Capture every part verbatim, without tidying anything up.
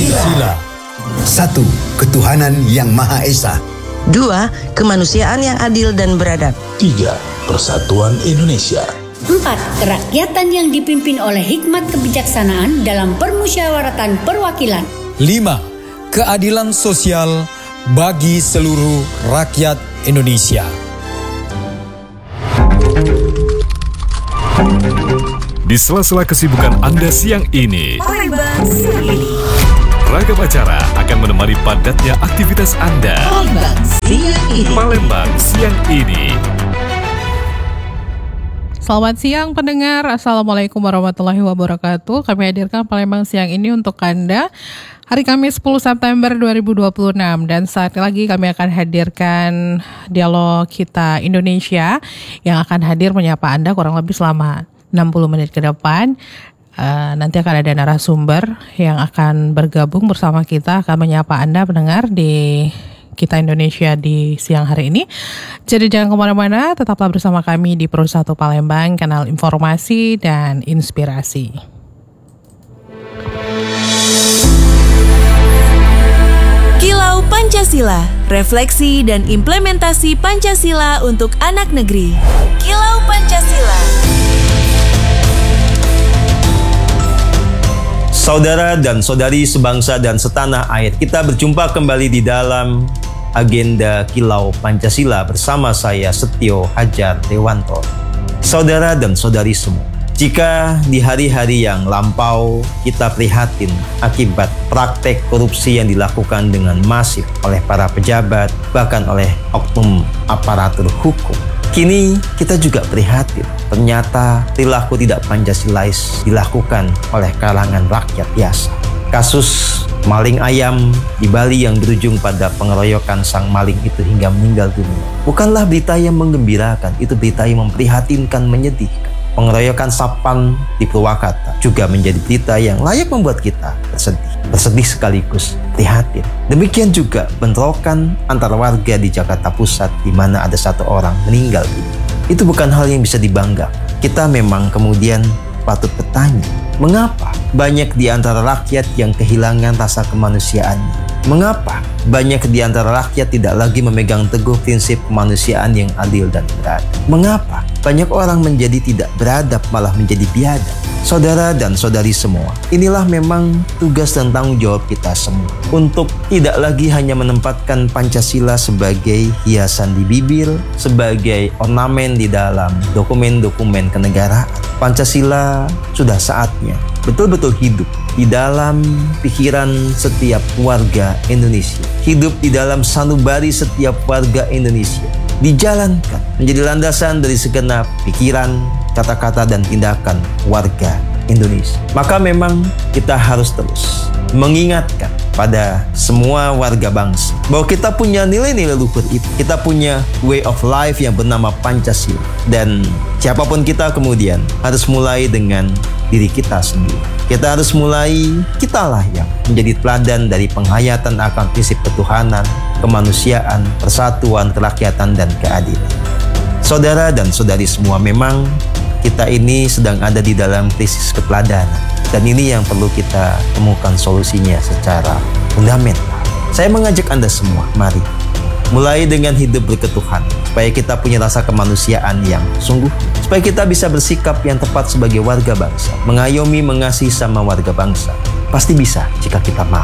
Pancasila. Satu, ketuhanan yang Maha Esa. Dua, kemanusiaan yang adil dan beradab. Tiga, persatuan Indonesia. Empat, kerakyatan yang dipimpin oleh hikmat kebijaksanaan dalam permusyawaratan perwakilan. Lima, keadilan sosial bagi seluruh rakyat Indonesia. Di sela-sela kesibukan Anda siang ini, Palembang siang ini, ragam acara akan menemani padatnya aktivitas Anda. Palembang siang ini. Palembang siang ini. Selamat siang pendengar, Assalamualaikum warahmatullahi wabarakatuh. Kami hadirkan Palembang siang ini untuk Anda hari Kamis sepuluh September dua ribu dua puluh enam. Dan saat lagi kami akan hadirkan dialog kita Indonesia yang akan hadir menyapa Anda kurang lebih selama enam puluh menit ke depan. Uh, nanti akan ada narasumber yang akan bergabung bersama kita, akan menyapa Anda pendengar di Kita Indonesia di siang hari ini. Jadi jangan kemana-mana, tetaplah bersama kami di Pro satu Palembang, kanal informasi dan inspirasi. Kilau Pancasila, refleksi dan implementasi Pancasila untuk anak negeri. Kilau Pancasila. Saudara dan saudari sebangsa dan setanah air, kita berjumpa kembali di dalam agenda Kilau Pancasila bersama saya Setio Hajar Dewanto. Saudara dan saudari semua, jika di hari-hari yang lampau kita prihatin akibat praktek korupsi yang dilakukan dengan masif oleh para pejabat, bahkan oleh oknum aparatur hukum, kini kita juga prihatin. Ternyata perilaku tidak Pancasilais dilakukan oleh kalangan rakyat biasa. Kasus maling ayam di Bali yang berujung pada pengeroyokan sang maling itu hingga meninggal dunia bukanlah berita yang menggembirakan, itu berita yang memprihatinkan, menyedihkan. Pengeroyokan Sapang di Purwakarta juga menjadi berita yang layak membuat kita bersedih. Bersedih sekaligus prihatin. Demikian juga bentrokan antara warga di Jakarta Pusat di mana ada satu orang meninggal dunia. Itu bukan hal yang bisa dibanggakan. Kita memang kemudian patut bertanya, mengapa banyak di antara rakyat yang kehilangan rasa kemanusiaannya? Mengapa banyak di antara rakyat tidak lagi memegang teguh prinsip kemanusiaan yang adil dan beradab? Mengapa banyak orang menjadi tidak beradab malah menjadi biadab? Saudara dan saudari semua, inilah memang tugas dan tanggung jawab kita semua untuk tidak lagi hanya menempatkan Pancasila sebagai hiasan di bibir, sebagai ornamen di dalam dokumen-dokumen kenegaraan. Pancasila sudah saatnya betul-betul hidup di dalam pikiran setiap warga Indonesia, hidup di dalam sanubari setiap warga Indonesia, dijalankan menjadi landasan dari segenap pikiran, kata-kata dan tindakan warga Indonesia. Maka memang kita harus terus mengingatkan pada semua warga bangsa bahwa kita punya nilai-nilai luhur itu. Kita punya way of life yang bernama Pancasila. Dan siapapun kita kemudian harus mulai dengan diri kita sendiri. Kita harus mulai, kitalah yang menjadi teladan dari penghayatan akan prinsip ketuhanan, kemanusiaan, persatuan, kerakyatan, dan keadilan. Saudara dan saudari semua, memang kita ini sedang ada di dalam krisis keteladanan. Dan ini yang perlu kita temukan solusinya secara fundamental. Saya mengajak Anda semua, mari mulai dengan hidup berketuhanan, supaya kita punya rasa kemanusiaan yang sungguh, supaya kita bisa bersikap yang tepat sebagai warga bangsa, mengayomi, mengasihi sama warga bangsa. Pasti bisa jika kita mau.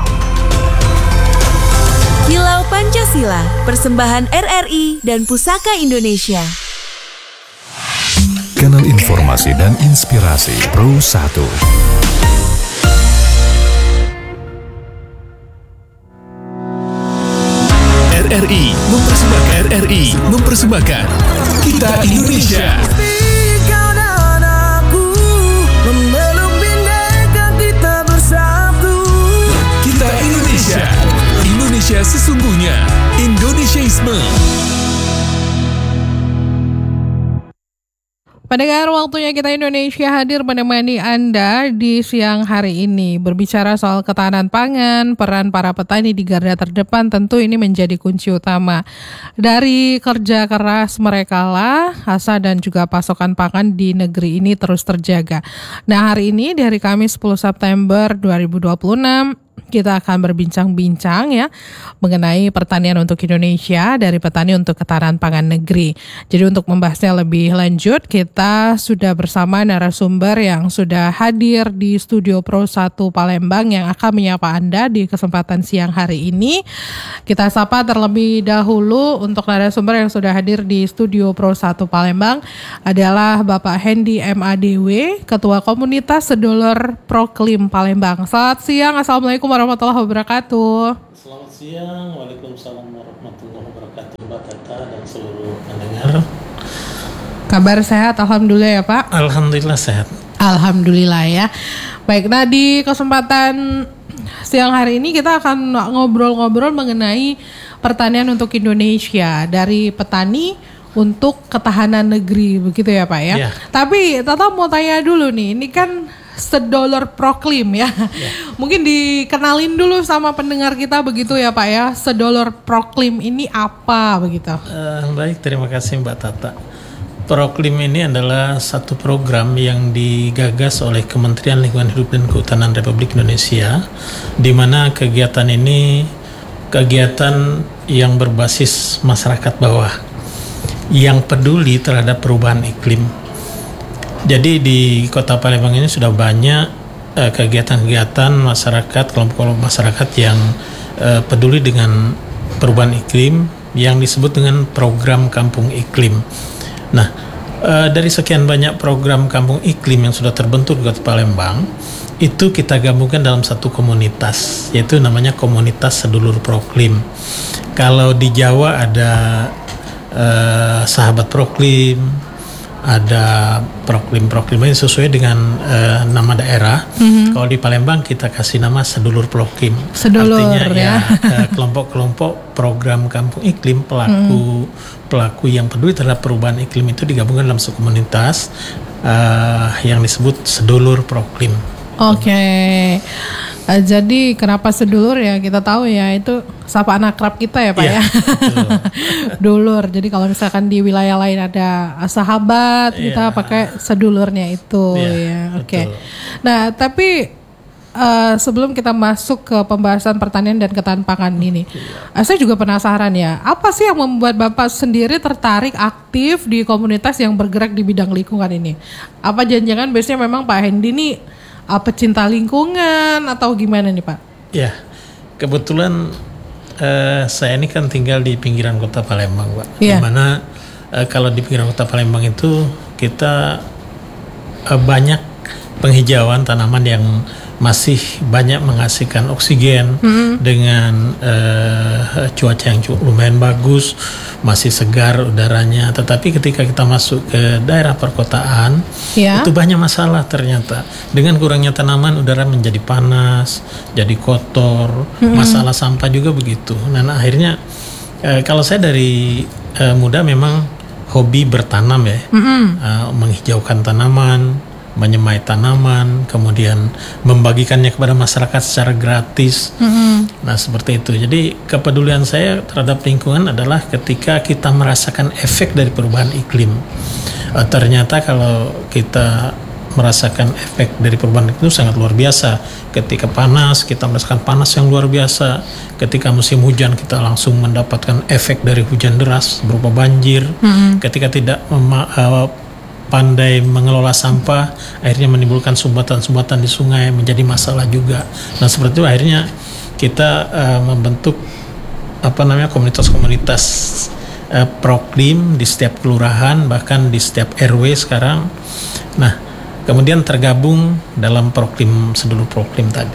Kilau Pancasila, persembahan R R I dan Pusaka Indonesia. Kanal informasi dan inspirasi Pro satu. R R I mempersembahkan R R I mempersembahkan Kita Indonesia. Kau dan aku memeluk bindeka kita bersatu. Kita Indonesia. Indonesia sesungguhnya. Indonesiaisme. Pendengar, waktunya Kita Indonesia hadir menemani Anda di siang hari ini. Berbicara soal ketahanan pangan, peran para petani di garda terdepan tentu ini menjadi kunci utama. Dari kerja keras mereka lah, asa dan juga pasokan pangan di negeri ini terus terjaga. Nah, hari ini di hari Kamis sepuluh September dua ribu dua puluh enam, kita akan berbincang-bincang ya mengenai pertanian untuk Indonesia dari petani untuk ketahanan pangan negeri. Jadi untuk membahasnya lebih lanjut, kita sudah bersama narasumber yang sudah hadir di Studio Pro satu Palembang yang akan menyapa Anda di kesempatan siang hari ini. Kita sapa terlebih dahulu untuk narasumber yang sudah hadir di Studio Pro satu Palembang adalah Bapak Hendy M A D W, Ketua Komunitas Sedulur Proklim Palembang. Selamat siang, Assalamualaikum warahmatullahi wabarakatuh. Selamat siang, Waalaikumsalam warahmatullahi wabarakatuh, Mbak Tata dan seluruh pendengar. Kabar sehat, Alhamdulillah ya Pak? Alhamdulillah sehat. Alhamdulillah ya. Baik, nah di kesempatan siang hari ini kita akan ngobrol-ngobrol mengenai pertanian untuk Indonesia, dari petani untuk ketahanan negeri, begitu ya Pak ya. Yeah. Tapi Tata mau tanya dulu nih, ini kan Sedulur Proklim ya. Yeah. Mungkin dikenalin dulu sama pendengar kita begitu ya Pak ya. Sedulur Proklim ini apa begitu? Uh, baik, terima kasih Mbak Tata. Proklim ini adalah satu program yang digagas oleh Kementerian Lingkungan Hidup dan Kehutanan Republik Indonesia, di mana kegiatan ini kegiatan yang berbasis masyarakat bawah yang peduli terhadap perubahan iklim. Jadi di Kota Palembang ini sudah banyak uh, kegiatan-kegiatan masyarakat, kelompok-kelompok masyarakat yang uh, peduli dengan perubahan iklim yang disebut dengan program Kampung Iklim. Nah, uh, dari sekian banyak program Kampung Iklim yang sudah terbentuk di Kota Palembang, itu kita gabungkan dalam satu komunitas, yaitu namanya Komunitas Sedulur Proklim. Kalau di Jawa ada Uh, Sahabat Proklim, ada Proklim-Proklim ini sesuai dengan uh, nama daerah. Mm-hmm. Kalau di Palembang kita kasih nama Sedulur Proklim. Sedulur, artinya ya, ya uh, kelompok-kelompok program Kampung Iklim, pelaku mm. pelaku yang peduli terhadap perubahan iklim itu digabungkan dalam satu komunitas uh, yang disebut Sedulur Proklim. Oke. Okay. Uh, jadi kenapa sedulur ya, kita tahu ya itu sapaan akrab kita ya Pak ya, ya? Dulur. Jadi kalau misalkan di wilayah lain ada sahabat, ya, kita pakai sedulurnya itu ya, ya. Oke. Okay. Nah tapi uh, sebelum kita masuk ke pembahasan pertanian dan ketahanan pangan ini, uh, saya juga penasaran ya, apa sih yang membuat Bapak sendiri tertarik aktif di komunitas yang bergerak di bidang lingkungan ini? Apa jangan-jangan biasanya memang Pak Hendy nih apa cinta lingkungan atau gimana nih Pak? Ya, kebetulan uh, saya ini kan tinggal di pinggiran Kota Palembang Pak. Yeah. Dimana uh, kalau di pinggiran Kota Palembang itu kita uh, banyak penghijauan tanaman yang masih banyak menghasilkan oksigen, mm-hmm. dengan uh, cuaca yang lumayan bagus, masih segar udaranya. Tetapi ketika kita masuk ke daerah perkotaan, yeah. itu banyak masalah ternyata. Dengan kurangnya tanaman, udara menjadi panas, jadi kotor, mm-hmm. masalah sampah juga begitu. Nah, akhirnya uh, kalau saya dari uh, muda memang hobi bertanam ya, mm-hmm. uh, menghijaukan tanaman, menyemai tanaman, kemudian membagikannya kepada masyarakat secara gratis. Mm-hmm. Nah seperti itu. Jadi kepedulian saya terhadap lingkungan adalah ketika kita merasakan efek dari perubahan iklim. E, ternyata kalau kita merasakan efek dari perubahan iklim itu sangat luar biasa. Ketika panas, kita merasakan panas yang luar biasa. Ketika musim hujan, kita langsung mendapatkan efek dari hujan deras berupa banjir. Mm-hmm. Ketika tidak mema- uh, pandai mengelola sampah, akhirnya menimbulkan sumbatan-sumbatan di sungai, menjadi masalah juga. Nah seperti itu akhirnya kita uh, membentuk apa namanya komunitas-komunitas uh, Proklim di setiap kelurahan, bahkan di setiap R W sekarang. Nah kemudian tergabung dalam Proklim Sedulur Proklim tadi.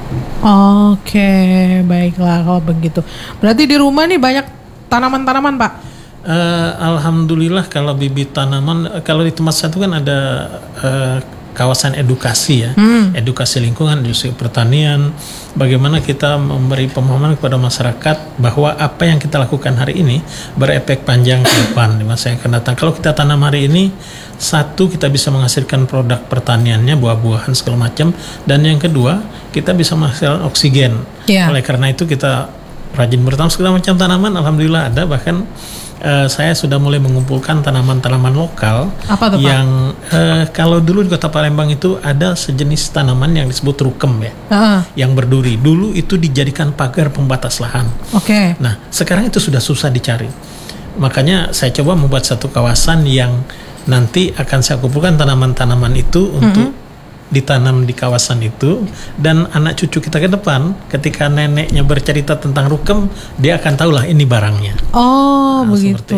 Oke, baiklah kalau begitu. Berarti di rumah nih banyak tanaman-tanaman Pak? Uh, Alhamdulillah kalau bibit tanaman, kalau di tempat saya itu kan ada uh, kawasan edukasi ya, hmm. edukasi lingkungan, edukasi pertanian, bagaimana kita memberi pemahaman kepada masyarakat bahwa apa yang kita lakukan hari ini berefek panjang ke depan di masa yang akan datang. Kalau kita tanam hari ini, satu kita bisa menghasilkan produk pertaniannya, buah-buahan segala macam, dan yang kedua kita bisa menghasilkan oksigen. Yeah. Oleh karena itu kita rajin bertanam segala macam tanaman. Alhamdulillah ada, bahkan uh, saya sudah mulai mengumpulkan tanaman-tanaman lokal. Apa tuh, Pak? Yang uh, kalau dulu di Kota Palembang itu ada sejenis tanaman yang disebut rukem ya, uh-huh. yang berduri. Dulu itu dijadikan pagar pembatas lahan. Oke. Okay. Nah sekarang itu sudah susah dicari. Makanya saya coba membuat satu kawasan yang nanti akan saya kumpulkan tanaman-tanaman itu untuk mm-hmm. ditanam di kawasan itu, dan anak cucu kita ke depan ketika neneknya bercerita tentang rukem, dia akan tahulah ini barangnya. Oh, nah, begitu.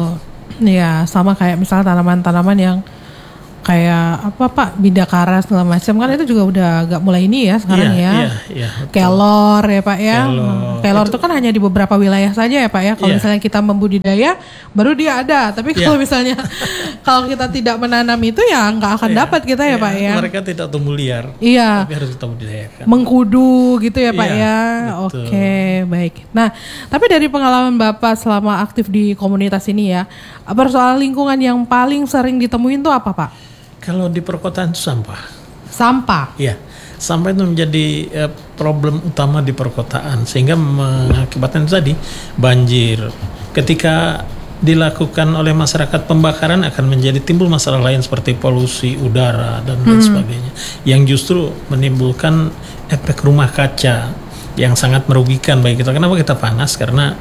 Ya, sama kayak misalnya tanaman-tanaman yang kayak apa Pak, bidakara segala macam kan itu juga udah agak mulai ini ya sekarang iya, ya. Iya, iya, kelor ya Pak ya. Kelor, kelor itu itu kan hanya di beberapa wilayah saja ya Pak ya. Kalau iya. misalnya kita membudidaya baru dia ada. Tapi kalau iya. misalnya kalau kita tidak menanam itu ya nggak akan iya. dapat kita ya iya. Pak ya. Mereka tidak tumbuh liar. Iya. Tapi harus kita budidayakan. Mengkudu gitu ya Pak iya, ya. Betul. Oke, baik. Nah, tapi dari pengalaman Bapak selama aktif di komunitas ini ya, persoalan lingkungan yang paling sering ditemuin tuh apa Pak? Kalau di perkotaan itu sampah. Sampah? Iya, sampah itu menjadi uh, problem utama di perkotaan, sehingga mengakibatkan itu tadi banjir. Ketika dilakukan oleh masyarakat pembakaran akan menjadi timbul masalah lain seperti polusi udara dan lain hmm. sebagainya, yang justru menimbulkan efek rumah kaca yang sangat merugikan bagi kita. Kenapa kita panas? Karena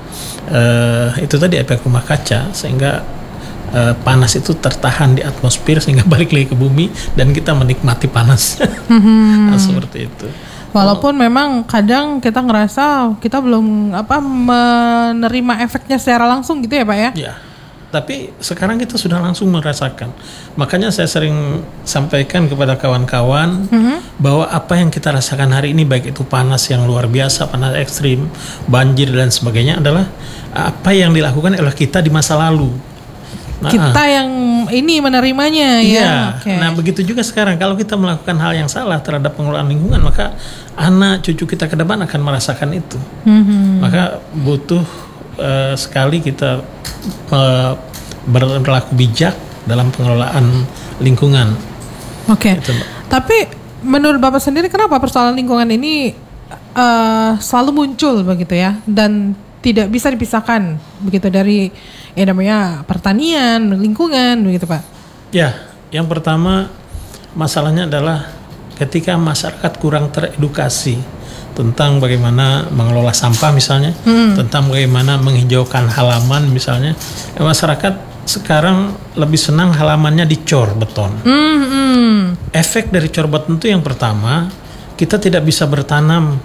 uh, itu tadi efek rumah kaca, sehingga Uh, panas itu tertahan di atmosfer sehingga balik lagi ke bumi dan kita menikmati panas. hmm. Nah, seperti itu. Walaupun oh. memang kadang kita ngerasa kita belum apa menerima efeknya secara langsung gitu ya Pak ya. Ya. Tapi sekarang kita sudah langsung merasakan. Makanya saya sering sampaikan kepada kawan-kawan mm-hmm. bahwa apa yang kita rasakan hari ini, baik itu panas yang luar biasa, panas ekstrim, banjir dan sebagainya, adalah apa yang dilakukan oleh kita di masa lalu. Nah, kita yang ini menerimanya iya. ya. Okay. Nah begitu juga sekarang, kalau kita melakukan hal yang salah terhadap pengelolaan lingkungan, maka anak cucu kita ke depan akan merasakan itu. Mm-hmm. Maka butuh uh, sekali kita uh, berlaku bijak dalam pengelolaan lingkungan. Oke. Okay. Tapi menurut Bapak sendiri, kenapa persoalan lingkungan ini uh, selalu muncul begitu ya, dan tidak bisa dipisahkan begitu dari ya namanya pertanian, lingkungan begitu Pak? Ya, yang pertama masalahnya adalah ketika masyarakat kurang teredukasi tentang bagaimana mengelola sampah misalnya, hmm. tentang bagaimana menghijaukan halaman misalnya. Masyarakat sekarang lebih senang halamannya dicor beton. Hmm, hmm. Efek dari cor beton itu yang pertama, kita tidak bisa bertanam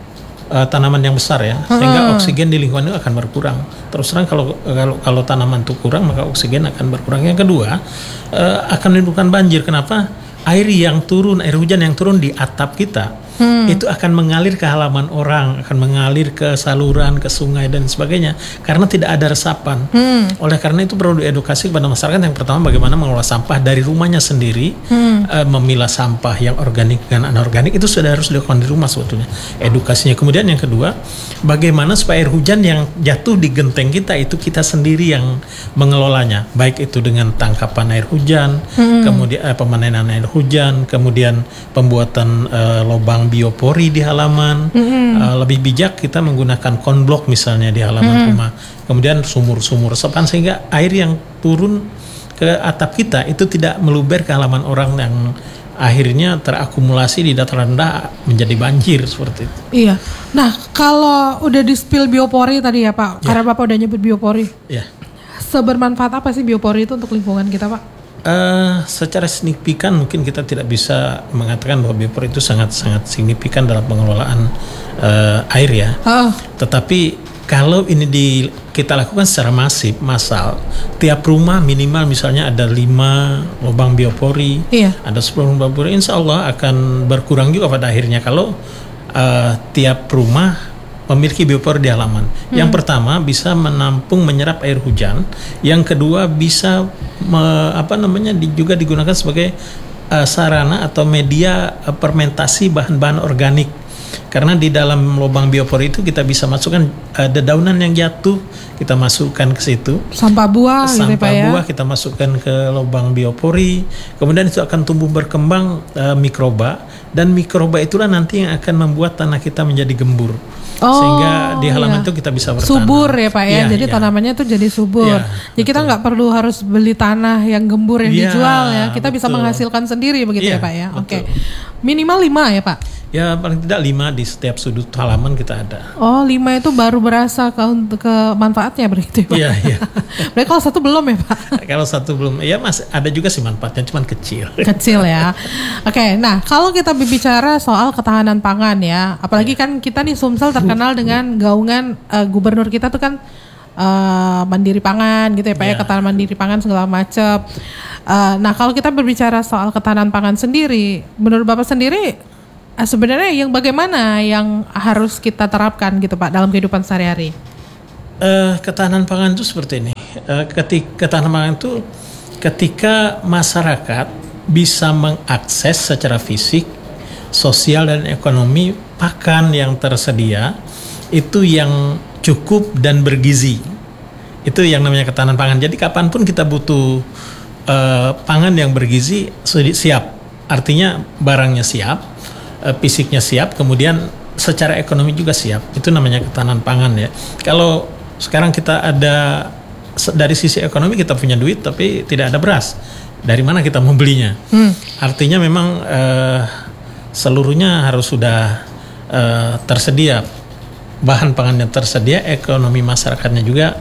Uh, tanaman yang besar ya, sehingga hmm. oksigen di lingkungan itu akan berkurang. Terus terang kalau kalau kalau tanaman itu kurang, maka oksigen akan berkurang. Yang kedua, uh, akan menimbulkan banjir. Kenapa? Air yang turun, air hujan yang turun di atap kita, hmm. itu akan mengalir ke halaman orang, akan mengalir ke saluran, ke sungai dan sebagainya, karena tidak ada resapan. Hmm. Oleh karena itu perlu diedukasi kepada masyarakat. Yang pertama, bagaimana mengelola sampah dari rumahnya sendiri, hmm. uh, memilah sampah yang organik dan anorganik itu sudah harus dilakukan di rumah sebetulnya. Edukasinya. Kemudian yang kedua, bagaimana supaya air hujan yang jatuh di genteng kita itu kita sendiri yang mengelolanya, baik itu dengan tangkapan air hujan, hmm. kemudian uh, pemanenan air hujan, kemudian pembuatan uh, lubang biopori di halaman. Mm-hmm. Uh, lebih bijak kita menggunakan konblok misalnya di halaman mm-hmm. rumah. Kemudian sumur-sumur resapan, sehingga air yang turun ke atap kita itu tidak meluber ke halaman orang yang akhirnya terakumulasi di dataran rendah menjadi banjir seperti itu. Iya. Nah, kalau udah di spill biopori tadi ya Pak, ya. Karena Bapak udah nyebut biopori. Ya. Sebermanfaat apa sih biopori itu untuk lingkungan kita Pak? Uh, secara signifikan mungkin kita tidak bisa mengatakan bahwa biopori itu sangat-sangat signifikan dalam pengelolaan uh, air ya. Oh. Tetapi kalau ini di, kita lakukan secara masif, massal, tiap rumah minimal misalnya ada lima lubang biopori, iya. ada sepuluh lubang biopori, insya Allah akan berkurang juga pada akhirnya kalau uh, tiap rumah memiliki biopori di halaman. Hmm. Yang pertama bisa menampung menyerap air hujan. Yang kedua bisa me, apa namanya di, juga digunakan sebagai uh, sarana atau media uh, fermentasi bahan-bahan organik. Karena di dalam lubang biopori itu kita bisa masukkan uh, dedaunan yang jatuh, kita masukkan ke situ. Sampah buah, sampah gitu, Pak, ya? buah kita masukkan ke lubang biopori. Kemudian itu akan tumbuh berkembang uh, mikroba, dan mikroba itulah nanti yang akan membuat tanah kita menjadi gembur. Oh, sehingga di halaman iya. itu kita bisa bertanam. Subur ya Pak ya, Iya, jadi iya. tanamannya tuh jadi subur. Iya, Jadi kita nggak perlu harus beli tanah yang gembur yang Iya, dijual ya, kita bisa betul. menghasilkan sendiri begitu Iya, ya Pak ya. Oke, betul. minimal lima ya Pak. Ya paling tidak lima di setiap sudut halaman kita ada. Oh lima itu baru berasa ke, ke manfaatnya begitu ya Pak. Iya, iya. Berarti kalau satu belum ya Pak? Kalau satu belum, ya masih ada juga sih manfaatnya, cuman kecil. Kecil ya. Oke, nah kalau kita berbicara soal ketahanan pangan ya, apalagi kan kita nih Sumsel terkenal dengan gaungan uh, gubernur kita tuh kan uh, mandiri pangan gitu ya Pak ya, Ya. ketahanan mandiri pangan segala macam. Uh, nah kalau kita berbicara soal ketahanan pangan sendiri, menurut Bapak sendiri uh, sebenarnya yang bagaimana yang harus kita terapkan gitu Pak dalam kehidupan sehari-hari? Uh, ketahanan pangan itu seperti ini. Uh, ketika ketahanan pangan itu ketika masyarakat bisa mengakses secara fisik, sosial dan ekonomi pakan yang tersedia itu yang cukup dan bergizi. Itu yang namanya ketahanan pangan. Jadi kapanpun kita butuh uh, pangan yang bergizi siap. Artinya barangnya siap, uh, fisiknya siap, kemudian secara ekonomi juga siap. Itu namanya ketahanan pangan ya. Kalau sekarang kita ada dari sisi ekonomi kita punya duit tapi tidak ada beras. Dari mana kita mau belinya? Hmm. Artinya memang uh, seluruhnya harus sudah uh, tersedia, bahan pangannya tersedia, ekonomi masyarakatnya juga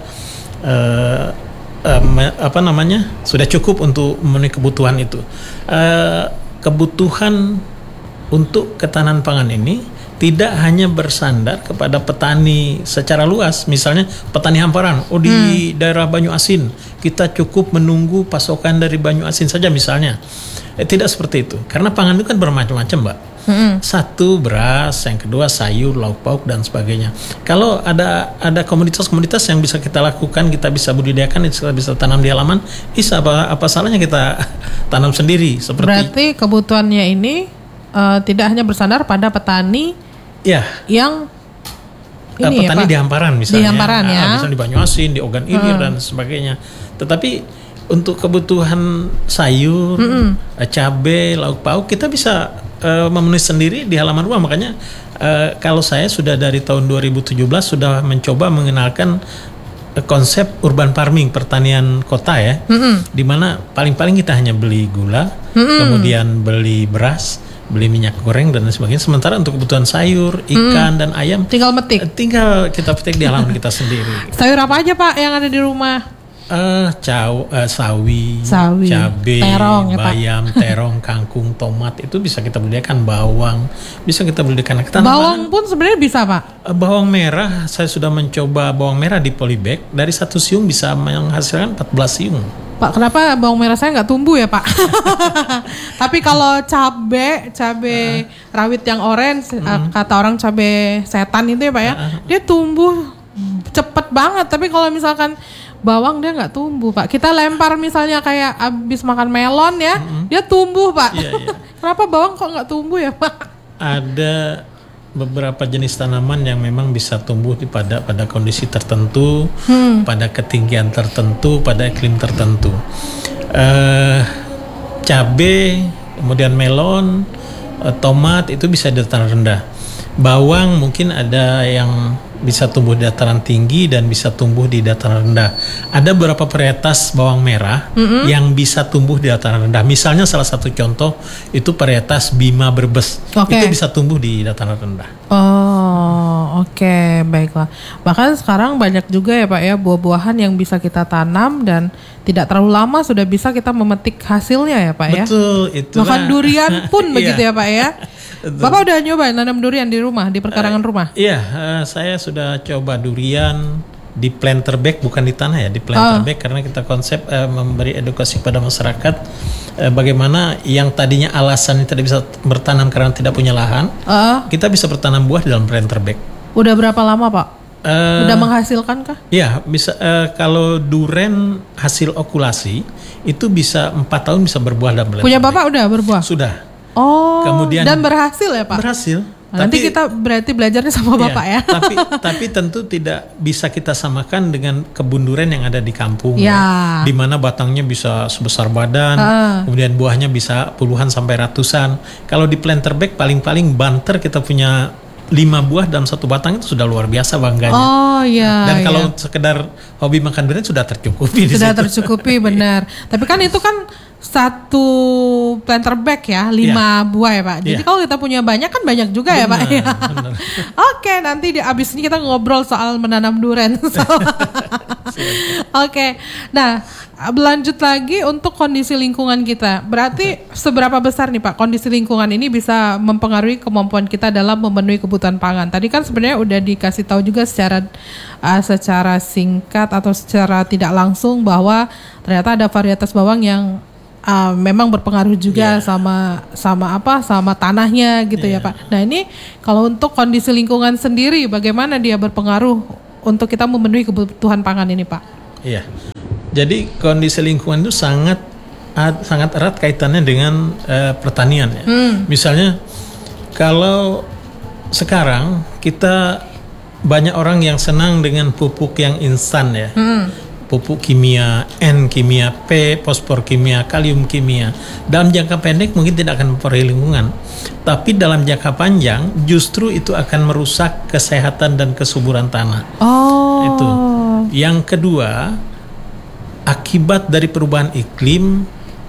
uh, uh, me, apa namanya sudah cukup untuk memenuhi kebutuhan itu. Uh, kebutuhan untuk ketahanan pangan ini tidak hanya bersandar kepada petani secara luas, misalnya petani hamparan. Oh di hmm. daerah Banyuasin kita cukup menunggu pasokan dari Banyuasin saja misalnya. Eh, tidak seperti itu, karena pangan itu kan bermacam-macam, Mbak. Hmm. Satu beras, yang kedua sayur, lauk pauk dan sebagainya. Kalau ada ada komoditas-komoditas yang bisa kita lakukan, kita bisa budidayakan, kita bisa tanam di halaman, bisa apa apa salahnya kita tanam sendiri seperti. Berarti kebutuhannya ini uh, tidak hanya bersandar pada petani. Ya, yang ini petani ya, di hamparan misalnya, di hamparan, ya. Nah, misalnya di Banyuasin, di Ogan Ilir hmm. dan sebagainya. Tetapi untuk kebutuhan sayur, hmm. cabai, lauk pauk kita bisa uh, memenuhi sendiri di halaman rumah. Makanya uh, kalau saya sudah dari tahun dua ribu tujuh belas sudah mencoba mengenalkan uh, konsep urban farming, pertanian kota ya, hmm. di mana paling-paling kita hanya beli gula, hmm. kemudian beli beras, beli minyak goreng dan sebagainya. Sementara untuk kebutuhan sayur, ikan hmm. dan ayam tinggal metik. Tinggal kita petik di halaman kita sendiri. Sayur apa aja Pak yang ada di rumah? Uh, caw, uh, sawi, sawi, cabai, terong, ya, bayam, terong, kangkung, tomat itu bisa kita budidayakan, bawang bisa kita budidayakan. Bawang pun sebenarnya bisa Pak. Uh, bawang merah saya sudah mencoba bawang merah di polybag, dari satu siung bisa menghasilkan empat belas siung. Pak, kenapa bawang merah saya nggak tumbuh ya Pak? Tapi kalau cabe, cabe uh. rawit yang orange, uh. kata orang cabe setan itu ya Pak ya, uh. dia tumbuh cepet banget. Tapi kalau misalkan bawang dia nggak tumbuh Pak. Kita lempar misalnya kayak abis makan melon ya, uh-huh. dia tumbuh Pak. Yeah, yeah. Kenapa bawang kok nggak tumbuh ya Pak? Ada beberapa jenis tanaman yang memang bisa tumbuh di pada pada kondisi tertentu, hmm. pada ketinggian tertentu, pada iklim tertentu. Uh, cabai, kemudian melon, uh, tomat itu bisa di dataran rendah. Bawang mungkin ada yang bisa tumbuh di dataran tinggi dan bisa tumbuh di dataran rendah. Ada beberapa varietas bawang merah mm-hmm. yang bisa tumbuh di dataran rendah. Misalnya salah satu contoh itu varietas Bima Brebes. Okay. Itu bisa tumbuh di dataran rendah. Oh, oke, okay, baiklah. Bahkan sekarang banyak juga ya Pak ya buah-buahan yang bisa kita tanam dan tidak terlalu lama sudah bisa kita memetik hasilnya ya Pak ya. Betul, itu. Bahkan durian pun begitu ya Pak ya. Bapak udah nyoba nanam durian di rumah, di perkarangan uh, rumah? Iya, uh, saya sudah coba durian di planter bag, bukan di tanah ya, di planter uh. bag, karena kita konsep uh, memberi edukasi pada masyarakat uh, bagaimana yang tadinya alasan tidak bisa bertanam karena tidak punya lahan, uh. kita bisa bertanam buah di dalam planter bag. Udah berapa lama Pak? Uh, udah menghasilkan kah? Iya, bisa. Uh, kalau duren hasil okulasi itu bisa empat tahun bisa berbuah dalam planter. Punya Bapak bag. Udah berbuah? Sudah. Oh, kemudian dan berhasil ya Pak? Berhasil. Nah, nanti kita berarti belajarnya sama Bapak ya. ya. Tapi tapi tentu tidak bisa kita samakan dengan kebun durian yang ada di kampung, ya. Ya, di mana batangnya bisa sebesar badan, uh. kemudian buahnya bisa puluhan sampai ratusan. Kalau di planter bag paling-paling banter kita punya lima buah dalam satu batang itu sudah luar biasa bangganya. Oh iya. Dan kalau iya. sekedar hobi makan durian sudah tercukupi. Sudah di situ. tercukupi benar. Tapi kan itu kan satu planter bag ya, lima yeah. buah ya Pak. Jadi yeah. kalau kita punya banyak kan banyak juga benar, ya Pak. Oke, okay, nanti di abis ini kita ngobrol soal menanam durian. Oke, okay. Nah berlanjut lagi untuk kondisi lingkungan kita. Berarti seberapa besar nih Pak kondisi lingkungan ini bisa mempengaruhi kemampuan kita dalam memenuhi kebutuhan pangan? Tadi kan sebenarnya udah dikasih tahu juga secara uh, secara singkat atau secara tidak langsung bahwa ternyata ada varietas bawang yang Uh, memang berpengaruh juga yeah. sama sama apa sama tanahnya gitu yeah. ya Pak. Nah ini kalau untuk kondisi lingkungan sendiri bagaimana dia berpengaruh untuk kita memenuhi kebutuhan pangan ini Pak? Iya. Yeah. Jadi kondisi lingkungan itu sangat ad, sangat erat kaitannya dengan uh, pertanian ya. Hmm. Misalnya kalau sekarang kita banyak orang yang senang dengan pupuk yang instan ya. Hmm. Pupuk kimia, N kimia, P fosfor kimia, kalium kimia. Dalam jangka pendek mungkin tidak akan mempengaruhi lingkungan, tapi dalam jangka panjang justru itu akan merusak kesehatan dan kesuburan tanah. Oh. Itu. Yang kedua, akibat dari perubahan iklim,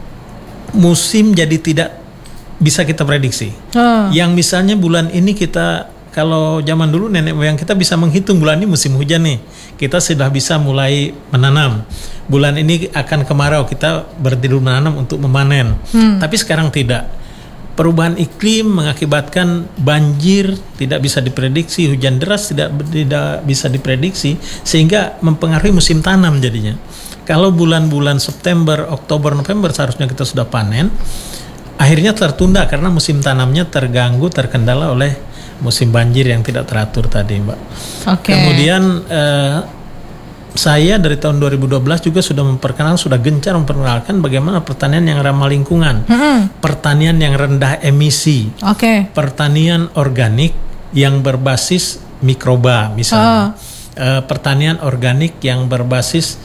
musim jadi tidak bisa kita prediksi. Oh. Yang misalnya bulan ini kita, kalau zaman dulu nenek moyang kita bisa menghitung bulan ini musim hujan nih, kita sudah bisa mulai menanam. Bulan ini akan kemarau, kita berhenti dulu menanam untuk memanen. Hmm. Tapi sekarang tidak. Perubahan iklim mengakibatkan banjir tidak bisa diprediksi, hujan deras tidak tidak bisa diprediksi, sehingga mempengaruhi musim tanam jadinya. Kalau bulan-bulan September, Oktober, November seharusnya kita sudah panen, akhirnya tertunda karena musim tanamnya terganggu, terkendala oleh musim banjir yang tidak teratur tadi, Mbak. Okay. Kemudian eh, saya dari tahun dua ribu dua belas juga sudah memperkenalkan, sudah gencar memperkenalkan bagaimana pertanian yang ramah lingkungan, hmm. pertanian yang rendah emisi, okay. pertanian organik yang berbasis mikroba, misalnya, oh. eh, pertanian organik yang berbasis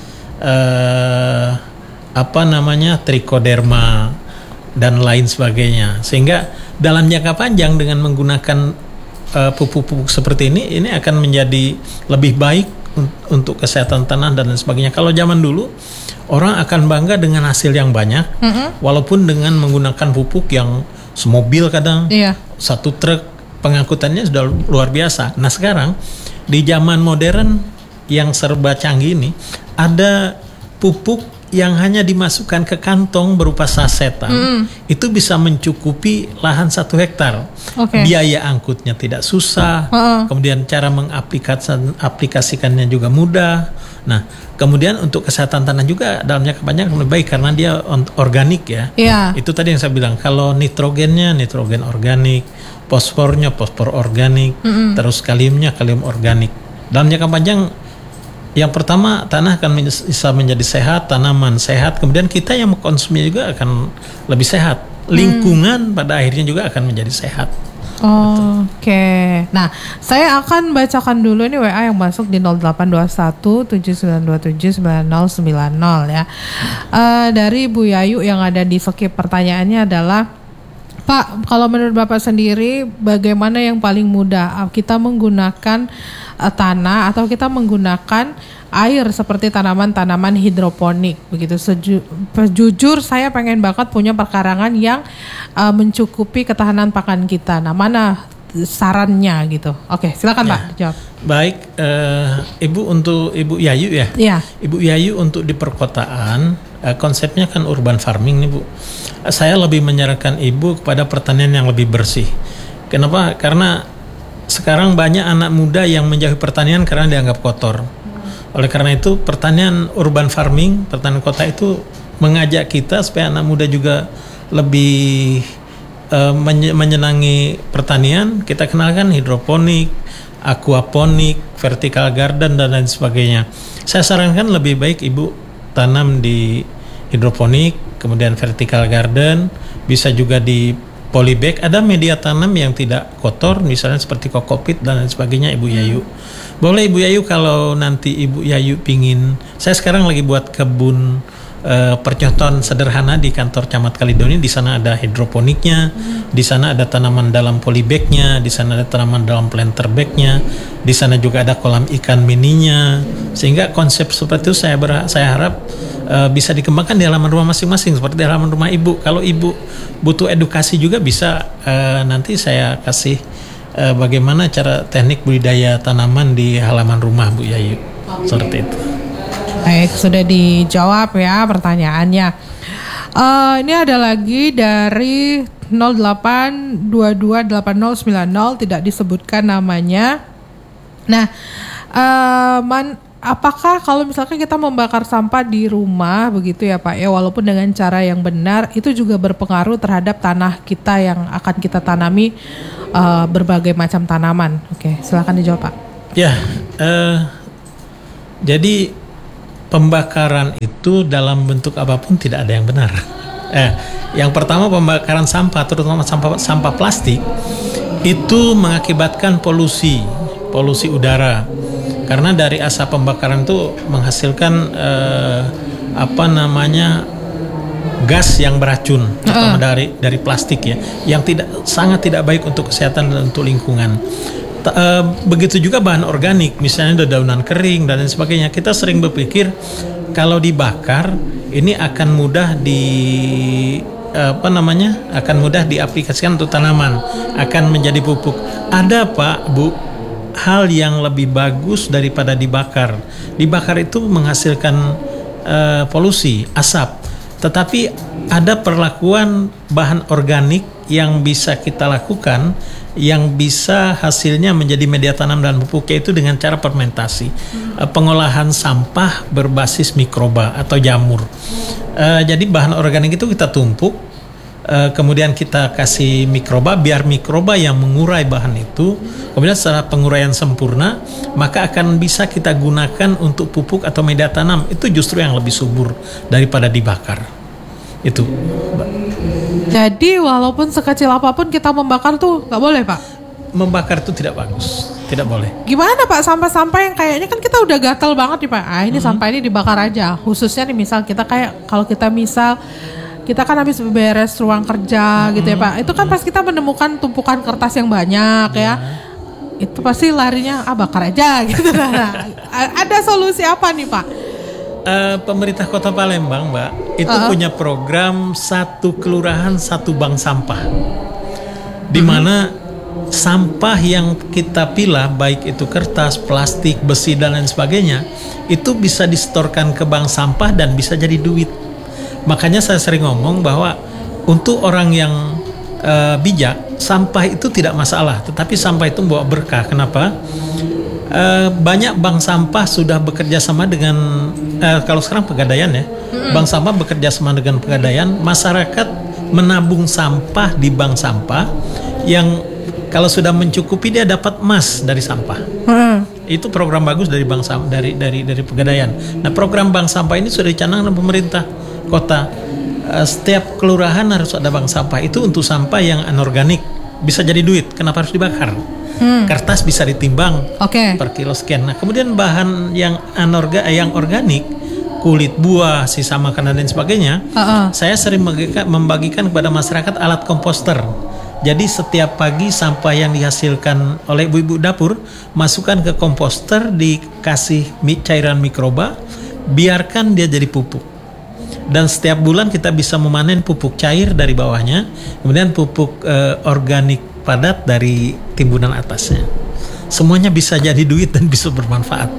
eh, apa namanya trichoderma dan lain sebagainya, sehingga dalam jangka panjang dengan menggunakan Uh, pupuk-pupuk seperti ini ini akan menjadi lebih baik un- untuk kesehatan tanah dan lain sebagainya. Kalau zaman dulu orang akan bangga dengan hasil yang banyak, mm-hmm. walaupun dengan menggunakan pupuk yang semobil kadang, yeah. satu truk pengangkutannya sudah luar biasa. Nah sekarang di zaman modern yang serba canggih ini ada pupuk yang hanya dimasukkan ke kantong berupa sasetan, mm. itu bisa mencukupi lahan satu hektar. Okay. Biaya angkutnya tidak susah, uh-uh. kemudian cara mengaplikasikannya juga mudah. Nah, kemudian untuk kesehatan tanah juga dalam jangka panjang lebih baik karena dia organik ya. Yeah. Itu tadi yang saya bilang, kalau nitrogennya nitrogen organik, fosfornya fosfor organik, mm-hmm. terus kaliumnya kalium organik. Dalam jangka panjang, yang pertama tanah akan bisa menjadi sehat, tanaman sehat, kemudian kita yang mengkonsumsi juga akan lebih sehat. Lingkungan hmm. pada akhirnya juga akan menjadi sehat. Oh, Oke, okay. Nah saya akan bacakan dulu ini W A yang masuk di nol delapan dua satu tujuh sembilan dua tujuh sembilan nol sembilan nol ya. Uh, dari Bu Yayu yang ada di skip, pertanyaannya adalah, Pak, kalau menurut Bapak sendiri bagaimana yang paling mudah kita menggunakan uh, tanah atau kita menggunakan air seperti tanaman-tanaman hidroponik begitu? Seju, jujur saya pengen banget punya perkarangan yang uh, mencukupi ketahanan pakan kita. Nah, mana sarannya gitu? Oke, silakan ya. Pak jawab. Baik, uh, Ibu untuk Ibu Yayu ya. Iya. Ibu Yayu untuk di perkotaan uh, konsepnya kan urban farming nih Bu. Uh, saya lebih menyarankan Ibu kepada pertanian yang lebih bersih. Kenapa? Karena sekarang banyak anak muda yang menjauhi pertanian karena dianggap kotor. Oleh karena itu pertanian urban farming, pertanian kota itu mengajak kita supaya anak muda juga lebih uh, menyenangi pertanian. Kita kenalkan hidroponik, aquaponik, vertical garden dan lain sebagainya. Saya sarankan lebih baik Ibu tanam di hidroponik, kemudian vertical garden, bisa juga di polybag. Ada media tanam yang tidak kotor, misalnya seperti kokopit dan lain sebagainya, Ibu Yayu. Boleh Ibu Yayu kalau nanti Ibu Yayu pingin, saya sekarang lagi buat kebun Uh, percontohan sederhana di kantor Camat Kaledonia, di sana ada hidroponiknya, hmm. di sana ada tanaman dalam polybagnya, di sana ada tanaman dalam planter bagnya, di sana juga ada kolam ikan mininya, sehingga konsep seperti itu saya ber- saya harap uh, bisa dikembangkan di halaman rumah masing-masing seperti di halaman rumah ibu. Kalau ibu butuh edukasi juga bisa uh, nanti saya kasih uh, bagaimana cara teknik budidaya tanaman di halaman rumah Bu Yayu, seperti itu. Baik, sudah dijawab ya pertanyaannya. Uh, ini ada lagi dari nol delapan dua dua delapan nol sembilan nol, tidak disebutkan namanya. Nah, uh, man, apakah kalau misalkan kita membakar sampah di rumah begitu ya Pak ya, walaupun dengan cara yang benar, itu juga berpengaruh terhadap tanah kita yang akan kita tanami uh, berbagai macam tanaman? Oke, silakan dijawab Pak. Ya, uh, jadi pembakaran itu dalam bentuk apapun tidak ada yang benar. Eh, yang pertama pembakaran sampah, terutama sampah sampah plastik, itu mengakibatkan polusi, polusi udara. Karena dari asap pembakaran itu menghasilkan eh, apa namanya gas yang beracun, terutama uh. dari dari plastik ya, yang tidak sangat tidak baik untuk kesehatan dan untuk lingkungan. Uh, begitu juga bahan organik, misalnya dedaunan kering dan lain sebagainya. Kita sering berpikir kalau dibakar ini akan mudah di uh, apa namanya akan mudah diaplikasikan untuk tanaman, akan menjadi pupuk. Ada Pak Bu hal yang lebih bagus daripada dibakar. Dibakar itu menghasilkan uh, polusi, asap. Tetapi ada perlakuan bahan organik yang bisa kita lakukan, yang bisa hasilnya menjadi media tanam dan pupuk, yaitu dengan cara fermentasi, hmm. pengolahan sampah berbasis mikroba atau jamur. Uh, jadi bahan organik itu kita tumpuk, uh, kemudian kita kasih mikroba, biar mikroba yang mengurai bahan itu. Kemudian setelah penguraian sempurna, maka akan bisa kita gunakan untuk pupuk atau media tanam. Itu justru yang lebih subur daripada dibakar. Itu. Jadi walaupun sekecil apapun kita membakar tuh nggak boleh Pak? Membakar itu tidak bagus, tidak boleh. Gimana Pak sampah-sampah yang kayaknya kan kita udah gatel banget nih Pak, ah ini mm-hmm. sampah ini dibakar aja. Khususnya nih misal kita kayak, kalau kita misal kita kan habis beres ruang kerja mm-hmm. gitu ya Pak, itu kan pas kita menemukan tumpukan kertas yang banyak ya, yeah. itu pasti larinya ah bakar aja gitu. Nah, ada solusi apa nih Pak? Uh, pemerintah Kota Palembang, Mbak, itu uh-huh. punya program satu kelurahan satu bank sampah, di mana uh-huh. sampah yang kita pilah, baik itu kertas, plastik, besi dan lain sebagainya, itu bisa disetorkan ke bank sampah dan bisa jadi duit. Makanya saya sering ngomong bahwa untuk orang yang uh, bijak, sampah itu tidak masalah, tetapi sampah itu membawa berkah. Kenapa? Uh, banyak bank sampah sudah bekerja sama dengan uh, kalau sekarang Pegadaian ya, mm-hmm. bank sampah bekerja sama dengan Pegadaian, masyarakat menabung sampah di bank sampah yang kalau sudah mencukupi dia dapat emas dari sampah. Mm. Itu program bagus dari bank sampah, dari dari dari Pegadaian. Nah, program bank sampah ini sudah dicanangkan pemerintah kota. Uh, setiap kelurahan harus ada bank sampah. Itu untuk sampah yang anorganik, bisa jadi duit. Kenapa harus dibakar? Hmm. Kertas bisa ditimbang okay. per kilo sekian. Nah, kemudian bahan yang anorga, yang organik, kulit buah, sisa makanan dan sebagainya, uh-uh. saya sering membagikan, membagikan kepada masyarakat alat komposter. Jadi setiap pagi sampah yang dihasilkan oleh ibu-ibu dapur masukkan ke komposter, dikasih cairan mikroba, biarkan dia jadi pupuk. Dan setiap bulan kita bisa memanen pupuk cair dari bawahnya, kemudian pupuk uh, organik padat dari timbunan atasnya. Semuanya bisa jadi duit dan bisa bermanfaat.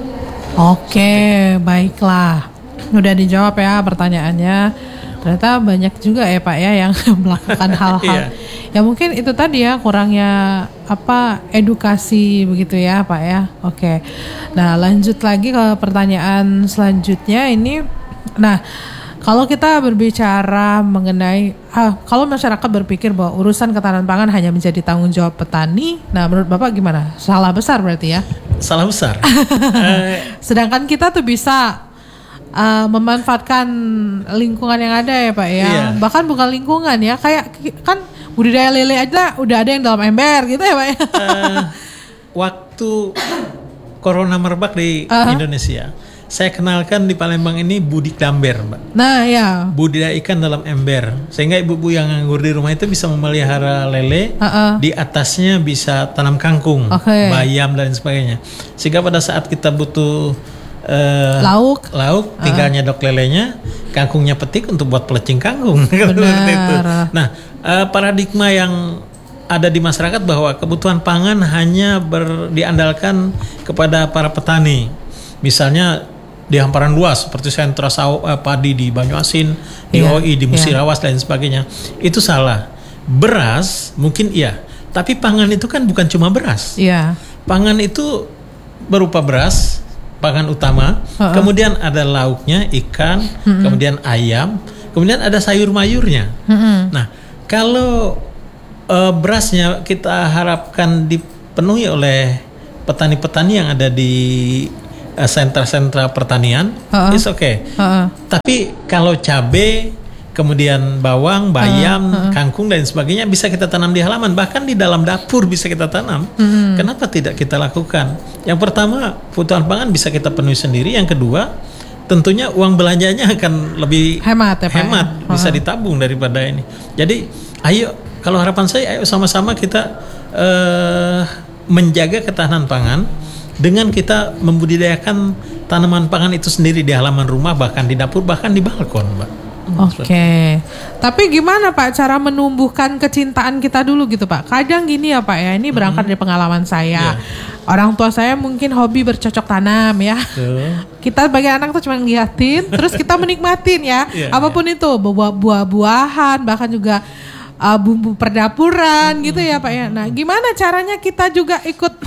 Oke, baiklah. Udah dijawab ya pertanyaannya. Ternyata banyak juga ya Pak ya yang melakukan hal-hal. Ya mungkin itu tadi ya kurangnya apa edukasi begitu ya Pak ya. Oke. Nah, lanjut lagi ke pertanyaan selanjutnya ini. Nah, kalau kita berbicara mengenai, ah, kalau masyarakat berpikir bahwa urusan ketahanan pangan hanya menjadi tanggung jawab petani, nah menurut Bapak gimana? Salah besar berarti ya? Salah besar. Sedangkan kita tuh bisa uh, memanfaatkan lingkungan yang ada ya Pak ya? Iya. Bahkan bukan lingkungan ya, kayak kan budidaya lele aja udah ada yang dalam ember gitu ya Pak ya? Uh, waktu corona merebak di uh-huh. Indonesia, saya kenalkan di Palembang ini budik damber, Mbak. Nah, ya. Budidaya ikan dalam ember. Sehingga ibu-ibu yang nganggur di rumah itu bisa memelihara lele, uh-uh. di atasnya bisa tanam kangkung, okay. bayam dan sebagainya. Sehingga pada saat kita butuh uh, lauk, lauk, uh-uh. tinggal nyedok lelenya, kangkungnya petik untuk buat pelecing kangkung. Seperti itu. Nah, uh, paradigma yang ada di masyarakat bahwa kebutuhan pangan hanya ber, diandalkan kepada para petani. Misalnya di hamparan luas seperti sentra sawah eh, padi di Banyuasin, di yeah, O I, di Musirawas yeah. dan sebagainya. Itu salah. Beras mungkin iya, tapi pangan itu kan bukan cuma beras. Yeah. Pangan itu berupa beras, pangan utama, uh-uh. kemudian ada lauknya, ikan, mm-hmm. kemudian ayam, kemudian ada sayur-mayurnya. Mm-hmm. Nah, kalau uh, berasnya kita harapkan dipenuhi oleh petani-petani yang ada di sentra-sentra pertanian, uh-uh. it's okay. Uh-uh. Tapi kalau cabai, kemudian bawang, bayam, uh-uh. kangkung dan sebagainya bisa kita tanam di halaman, bahkan di dalam dapur bisa kita tanam. Uh-huh. Kenapa tidak kita lakukan? Yang pertama, kebutuhan pangan bisa kita penuhi sendiri. Yang kedua, tentunya uang belanjanya akan lebih hemat, ya, Pak, hemat ya? Bisa uh-huh. ditabung daripada ini. Jadi, ayo, kalau harapan saya, ayo sama-sama kita uh, menjaga ketahanan pangan dengan kita membudidayakan tanaman pangan itu sendiri di halaman rumah, bahkan di dapur, bahkan di balkon, Mbak. Oke, okay. Tapi gimana Pak cara menumbuhkan kecintaan kita dulu gitu Pak? Kadang gini ya Pak ya, ini berangkat mm-hmm. dari pengalaman saya. Yeah. Orang tua saya mungkin hobi bercocok tanam ya. Uh. Kita sebagai anak tuh cuma ngeliatin, terus kita menikmatin ya. Yeah, apapun yeah. itu, buah-buahan, bahkan juga uh, bumbu perdapuran mm-hmm. gitu ya Pak ya. Nah, gimana caranya kita juga ikut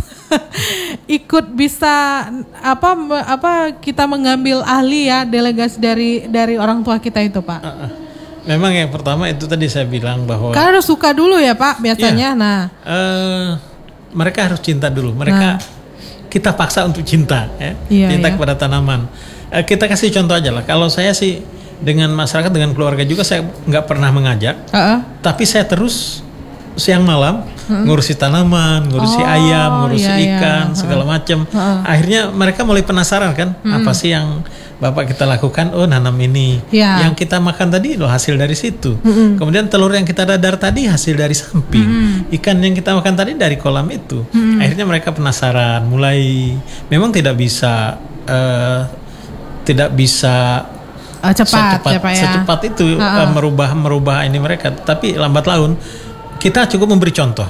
ikut bisa apa apa kita mengambil ahli ya, delegasi dari dari orang tua kita itu Pak. Uh, uh. Memang yang pertama itu tadi saya bilang bahwa kan harus suka dulu ya Pak biasanya. Ya, nah, uh, mereka harus cinta dulu. Mereka nah. kita paksa untuk cinta, ya, iya, cinta iya. kepada tanaman. Uh, kita kasih contoh aja lah. Kalau saya sih dengan masyarakat, dengan keluarga juga saya nggak pernah mengajak, uh-uh. tapi saya terus siang malam hmm. ngurusi tanaman, ngurusi oh, ayam, ngurusi iya, ikan, iya. segala macam. Uh-uh. Akhirnya mereka mulai penasaran kan, hmm. apa sih yang Bapak kita lakukan? Oh, nanam ini. Yeah. Yang kita makan tadi loh hasil dari situ. Hmm. Kemudian telur yang kita dadar tadi hasil dari samping. Hmm. Ikan yang kita makan tadi dari kolam itu. Hmm. Akhirnya mereka penasaran, mulai memang tidak bisa uh, tidak bisa uh, cepat, secepat, ya, Pak, ya? secepat itu uh-uh. uh, merubah merubah ini mereka. Tapi lambat laun kita cukup memberi contoh,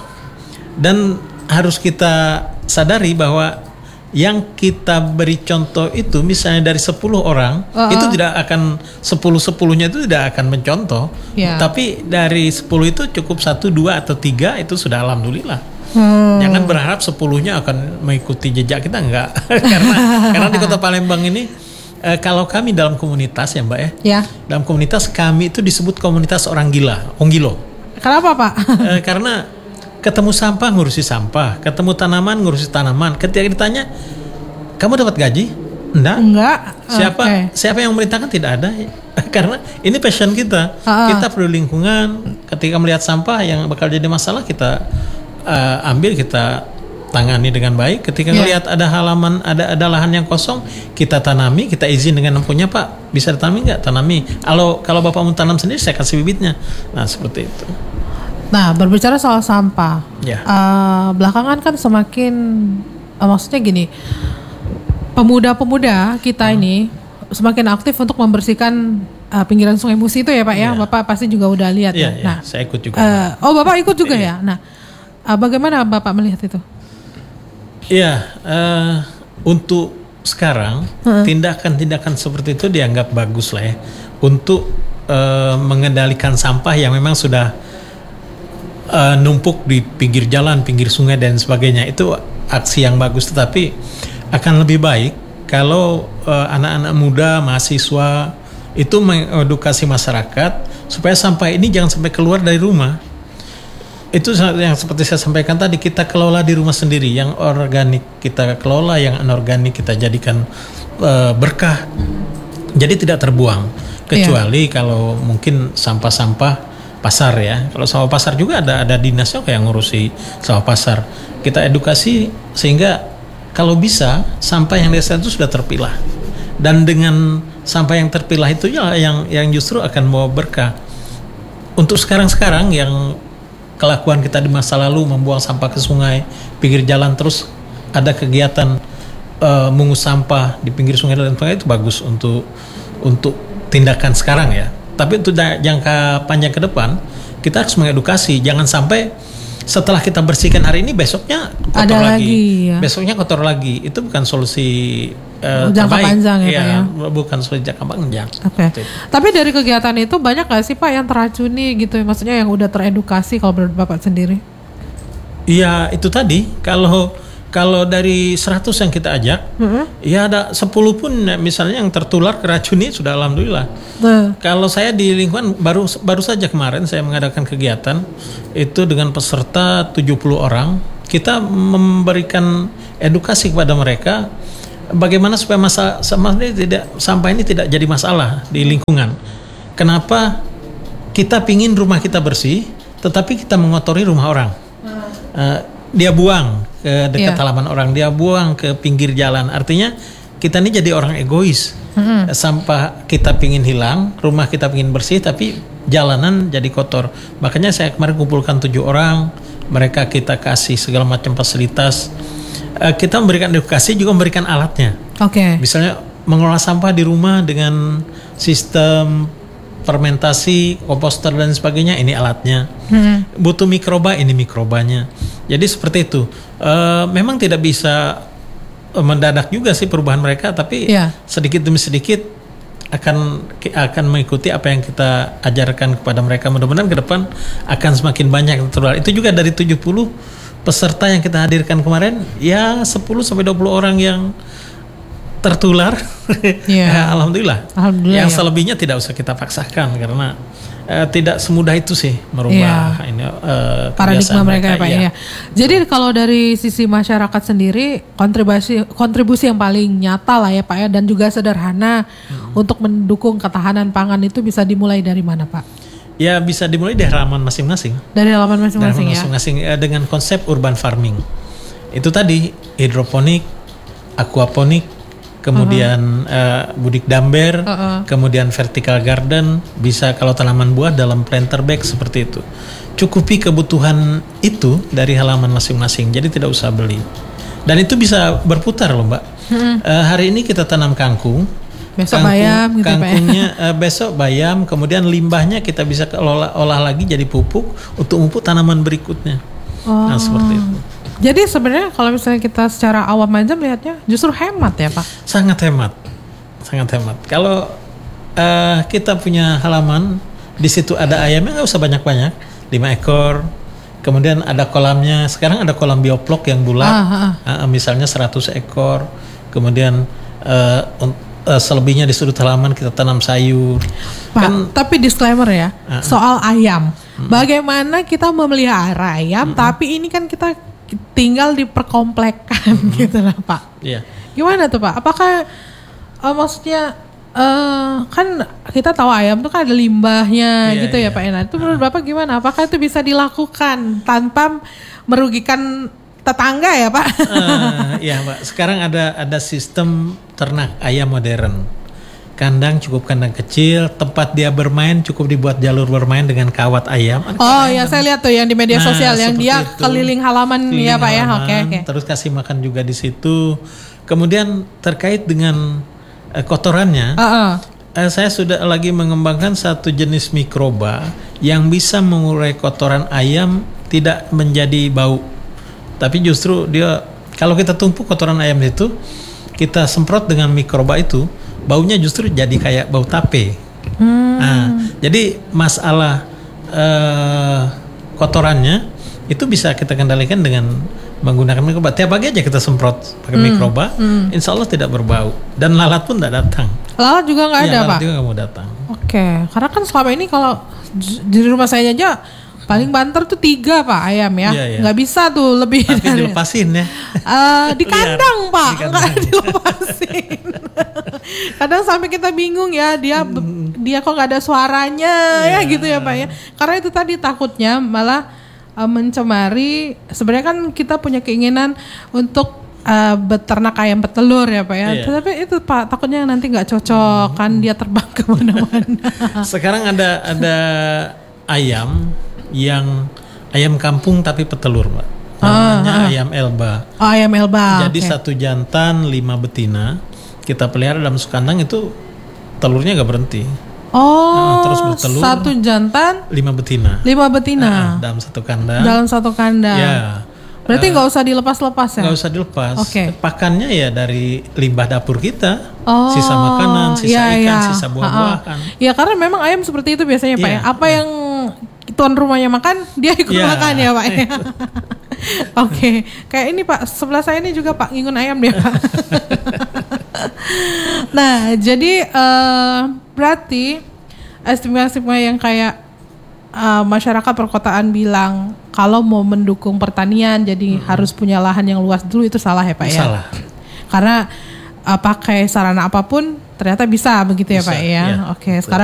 dan harus kita sadari bahwa yang kita beri contoh itu misalnya dari sepuluh orang, uh-uh. itu tidak akan sepuluh-sepuluhnya itu tidak akan mencontoh, yeah. tapi dari sepuluh itu cukup satu, dua atau tiga itu sudah alhamdulillah. Hmm. Jangan berharap sepuluhnya akan mengikuti jejak kita, enggak. karena karena di Kota Palembang ini eh, kalau kami dalam komunitas ya Mbak ya, yeah. dalam komunitas kami itu disebut komunitas orang gila, onggilo. Kenapa Pak? eh, karena ketemu sampah ngurusi sampah, ketemu tanaman ngurusi tanaman. Ketika ditanya, kamu dapat gaji? Enggak. Enggak. Siapa okay. siapa yang memerintahkan? Tidak ada. Karena ini passion kita. Uh-uh. Kita perlu lingkungan. Ketika melihat sampah yang bakal jadi masalah, kita uh, ambil, kita tangani dengan baik. Ketika yeah. melihat ada halaman, ada ada lahan yang kosong, kita tanami, kita izin dengan empunya, Pak, bisa ditanami nggak? Tanami. Kalau kalau Bapak mau tanam sendiri, saya kasih bibitnya. Nah, seperti itu. Nah, berbicara soal sampah, ya. uh, belakangan kan semakin, uh, maksudnya gini, pemuda-pemuda kita hmm. ini semakin aktif untuk membersihkan uh, pinggiran Sungai Musi itu ya Pak ya, ya. Bapak pasti juga udah lihat ya. ya. Nah, ya, saya ikut juga. Uh, oh, Bapak ikut juga ya. ya. Nah, uh, bagaimana Bapak melihat itu? Iya, uh, untuk sekarang hmm. tindakan-tindakan seperti itu dianggap bagus lah ya, untuk uh, mengendalikan sampah yang memang sudah Uh, numpuk di pinggir jalan, pinggir sungai dan sebagainya. Itu aksi yang bagus, tetapi akan lebih baik kalau uh, anak-anak muda, mahasiswa itu mengedukasi masyarakat supaya sampah ini jangan sampai keluar dari rumah. Itu yang seperti saya sampaikan tadi, kita kelola di rumah sendiri. Yang organik kita kelola, yang anorganik kita jadikan uh, berkah, jadi tidak terbuang. Kecuali yeah. kalau mungkin sampah-sampah pasar ya. Kalau sawah pasar juga ada ada dinasnya kayak ngurusi sawah pasar. Kita edukasi sehingga kalau bisa sampah yang desa itu sudah terpilah. Dan dengan sampah yang terpilah itu ya yang yang justru akan membawa berkah. Untuk sekarang-sekarang yang kelakuan kita di masa lalu membuang sampah ke sungai, pinggir jalan, terus ada kegiatan uh, mungut sampah di pinggir sungai dan sungai, itu bagus untuk untuk tindakan sekarang ya. Tapi untuk jangka panjang ke depan kita harus mengedukasi, jangan sampai setelah kita bersihkan hari ini besoknya kotor ada lagi, lagi ya. besoknya kotor lagi. Itu bukan solusi uh, jangka terbaik. panjang ya, ya, Pak ya. Bukan solusi jangka panjang. Oke. Okay. Tapi dari kegiatan itu banyak gak sih Pak yang teracuni gitu? Maksudnya yang udah teredukasi kalau menurut Bapak sendiri? Iya, itu tadi kalau kalau dari seratus yang kita ajak, mm-hmm. ya ada sepuluh pun misalnya yang tertular keracuni sudah alhamdulillah. Uh. Kalau saya di lingkungan baru baru saja kemarin saya mengadakan kegiatan itu dengan peserta tujuh puluh orang. Kita memberikan edukasi kepada mereka bagaimana supaya masa sampah ini tidak sampah ini tidak jadi masalah di lingkungan. Kenapa kita pingin rumah kita bersih, tetapi kita mengotori rumah orang. Uh, dia buang ke dekat yeah. halaman orang, dia buang ke pinggir jalan. Artinya kita ini jadi orang egois. Mm-hmm. Sampah kita pingin hilang, rumah kita pingin bersih, tapi jalanan jadi kotor. Makanya saya kemarin kumpulkan tujuh orang, mereka kita kasih segala macam fasilitas. Uh, kita memberikan edukasi, juga memberikan alatnya. Oke. Okay. Misalnya mengelola sampah di rumah dengan sistem fermentasi, komposter dan sebagainya, ini alatnya. Hmm. Butuh mikroba, ini mikrobanya. Jadi seperti itu. E, memang tidak bisa mendadak juga sih perubahan mereka, tapi yeah. sedikit demi sedikit akan akan mengikuti apa yang kita ajarkan kepada mereka. Mudah-mudahan ke depan akan semakin banyak yang tertular. Itu juga dari tujuh puluh peserta yang kita hadirkan kemarin, ya sepuluh sampai dua puluh orang yang tertular. Yeah. Ya, alhamdulillah. Alhamdulillah. Yang ya. Selebihnya tidak usah kita paksakan karena uh, tidak semudah itu sih merubah yeah. ini uh, paradigma mereka, mereka ya Pak ya. ya. Jadi kalau dari sisi masyarakat sendiri kontribusi kontribusi yang paling nyata lah ya Pak ya, dan juga sederhana hmm. untuk mendukung ketahanan pangan itu bisa dimulai dari mana Pak? Ya bisa dimulai dari halaman masing-masing. Dari halaman masing-masing ya. Masing-masing uh, dengan konsep urban farming. Itu tadi hidroponik, aquaponik, kemudian uh-huh. uh, budik damber, uh-huh. kemudian vertical garden, bisa kalau tanaman buah dalam planter bag seperti itu. Cukupi kebutuhan itu dari halaman masing-masing, jadi tidak usah beli. Dan itu bisa berputar loh Mbak. Hmm. Uh, hari ini kita tanam kangkung, besok kangkung, bayam, gitu kangkungnya uh, besok bayam, kemudian limbahnya kita bisa olah, olah lagi jadi pupuk untuk pupuk tanaman berikutnya. Oh. Nah seperti itu. Jadi sebenarnya kalau misalnya kita secara awam aja melihatnya justru hemat ya Pak? Sangat hemat, sangat hemat. Kalau uh, kita punya halaman, di situ ada ayamnya nggak usah banyak-banyak, lima ekor. Kemudian ada kolamnya, sekarang ada kolam bioplok yang bulat, ah, ah. Uh, misalnya seratus ekor. Kemudian uh, uh, selebihnya di sudut halaman kita tanam sayur. Pak, kan, tapi disclaimer ya, uh, soal ayam. Uh, Bagaimana kita memelihara ayam, uh, tapi ini kan kita tinggal di perkomplekan mm-hmm. gitu lah Pak. Iya. Gimana tuh Pak? Apakah uh, maksudnya uh, kan kita tahu ayam tuh kan ada limbahnya yeah, gitu yeah. ya Pak Ena. Itu menurut uh. Bapak gimana? Apakah itu bisa dilakukan tanpa merugikan tetangga ya Pak? uh, iya Pak. Sekarang ada ada sistem ternak ayam modern. Kandang cukup kandang kecil, tempat dia bermain cukup dibuat jalur bermain dengan kawat ayam. Oh ya, saya lihat tuh yang di media nah, sosial yang dia itu. keliling halaman keliling ya Pak halaman, ya. Oke okay, oke. Okay. Terus kasih makan juga di situ. Kemudian terkait dengan uh, kotorannya, uh-uh. uh, saya sudah lagi mengembangkan satu jenis mikroba yang bisa mengurai kotoran ayam tidak menjadi bau. Tapi justru dia kalau kita tumpuk kotoran ayam itu, kita semprot dengan mikroba itu, baunya justru jadi kayak bau tape. Hmm. Nah, jadi masalah uh, kotorannya itu bisa kita kendalikan dengan menggunakan mikroba. Tiap pagi aja kita semprot pakai hmm. mikroba, hmm. insya Allah tidak berbau. Dan lalat pun tidak datang. Lalat juga nggak ya, ada lalat Pak? juga nggak mau datang. Oke, okay. Karena kan selama ini kalau di rumah saya aja paling banter tuh tiga Pak ayam ya, iya, iya. Nggak bisa tuh lebih. Tapi dari dilepasin ya? Uh, di kandang Pak, di kandang. Nggak dilepasin. Kadang sampai kita bingung ya, dia hmm. dia kok nggak ada suaranya yeah. ya gitu ya Pak ya. Karena itu tadi takutnya malah uh, mencemari. Sebenarnya kan kita punya keinginan untuk uh, beternak ayam petelur ya Pak ya. Iya. Tapi itu Pak takutnya nanti nggak cocok kan dia terbang ke mana-mana. Sekarang ada ada ayam yang ayam kampung tapi petelur Mbak. Namanya Ah, ah. ayam Elba. Oh ayam Elba. Jadi oke. satu jantan lima betina kita pelihara dalam sekandang itu telurnya gak berhenti. Oh, Nah, terus bertelur. satu jantan, Lima betina. lima betina Nah, dalam satu kandang. dalam satu kandang. Ya. Berarti Eh, nggak usah dilepas-lepas ya? Nggak usah dilepas. Oke. Pakannya ya dari limbah dapur kita. Oh, Sisa makanan, sisa iya, ikan, iya. sisa buah-buahan. Ya karena memang ayam seperti itu biasanya Pak Iya, ya. Apa yang tuan rumahnya makan, dia ikut Iya. makan ya Pak ya. Oke, kayak ini Pak, sebelah saya ini juga Pak ngingun ayam dia Pak. Nah, jadi eh, berarti estimasi yang kayak eh, masyarakat perkotaan bilang kalau mau mendukung pertanian jadi harus punya lahan yang luas dulu itu salah ya Pak ya? Salah. Karena uh, pakai sarana apapun ternyata bisa begitu ya Bisa, Pak ya. iya. Oke, sekarang